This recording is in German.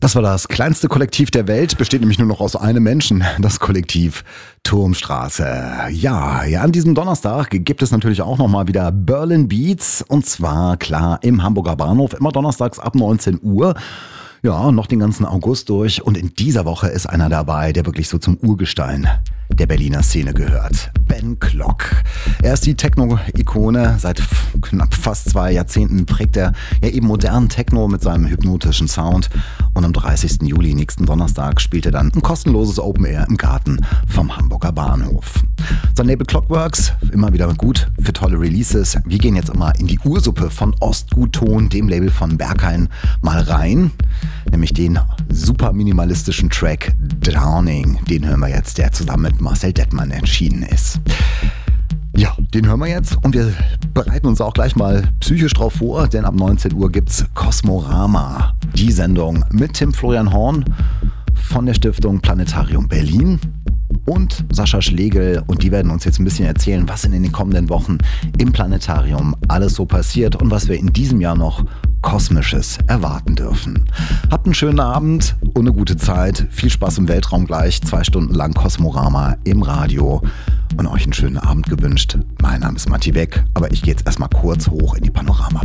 Das war das kleinste Kollektiv der Welt, besteht nämlich nur noch aus einem Menschen, das Kollektiv Turmstraße. Ja, an diesem Donnerstag gibt es natürlich auch nochmal wieder Berlin Beats und zwar klar im Hamburger Bahnhof, immer donnerstags ab 19 Uhr. Ja, noch den ganzen August durch und in dieser Woche ist einer dabei, der wirklich so zum Urgestein der Berliner Szene gehört. Ben Klock. Er ist die Techno-Ikone. Seit knapp fast 2 Jahrzehnten prägt er ja eben modernen Techno mit seinem hypnotischen Sound. Und am 30. Juli, nächsten Donnerstag, spielt er dann ein kostenloses Open Air im Garten vom Hamburger Bahnhof. Sein Label Clockworks, immer wieder gut für tolle Releases. Wir gehen jetzt immer in die Ursuppe von Ostgutton, dem Label von Berghain, mal rein. Nämlich den super minimalistischen Track Drowning. Den hören wir jetzt, der zusammen mit Marcel Dettmann erschienen ist. Ja, den hören wir jetzt und wir bereiten uns auch gleich mal psychisch drauf vor, denn ab 19 Uhr gibt's Kosmorama, die Sendung mit Tim Florian Horn von der Stiftung Planetarium Berlin und Sascha Schlegel und die werden uns jetzt ein bisschen erzählen, was in den kommenden Wochen im Planetarium alles so passiert und was wir in diesem Jahr noch Kosmisches erwarten dürfen. Habt einen schönen Abend und eine gute Zeit. Viel Spaß im Weltraum gleich. 2 Stunden lang Kosmorama im Radio. Und euch einen schönen Abend gewünscht. Mein Name ist Matti Weck, aber ich gehe jetzt erstmal kurz hoch in die Panorama.